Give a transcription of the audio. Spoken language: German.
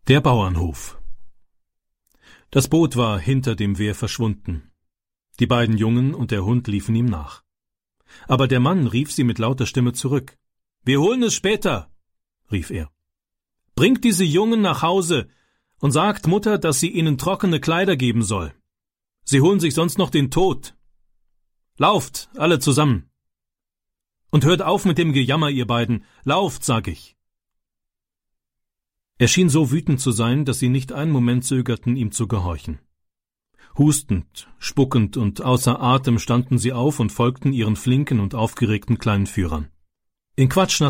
Der Bauernhof. Das Boot war hinter dem Wehr verschwunden. Die beiden Jungen und der Hund liefen ihm nach. Aber der Mann rief sie mit lauter Stimme zurück. »Wir holen es später«, rief er. »Bringt diese Jungen nach Hause und sagt Mutter, dass sie ihnen trockene Kleider geben soll. Sie holen sich sonst noch den Tod. Lauft, alle zusammen. Und hört auf mit dem Gejammer, ihr beiden. Lauft, sag ich.« Er schien so wütend zu sein, dass sie nicht einen Moment zögerten, ihm zu gehorchen. Hustend, spuckend und außer Atem standen sie auf und folgten ihren flinken und aufgeregten kleinen Führern. In